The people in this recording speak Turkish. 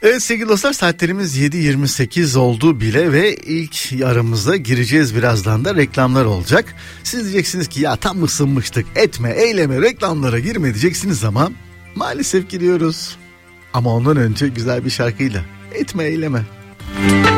Evet sevgili dostlar, saatlerimiz 7.28 oldu bile ve ilk aramıza gireceğiz, birazdan da reklamlar olacak. Siz diyeceksiniz ki ya tam ısınmıştık, etme eyleme reklamlara girme diyeceksiniz ama maalesef giriyoruz. Ama ondan önce güzel bir şarkıyla etme eyleme.